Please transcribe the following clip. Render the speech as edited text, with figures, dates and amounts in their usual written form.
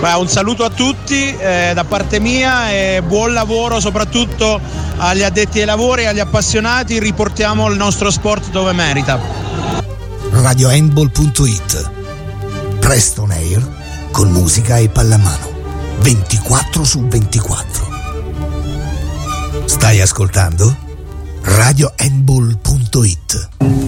Un saluto a tutti da parte mia e buon lavoro soprattutto agli addetti ai lavori e agli appassionati. Riportiamo il nostro sport dove merita. RadioHandball.it. Presto on air con musica e pallamano 24/24. Stai ascoltando RadioHandball.it.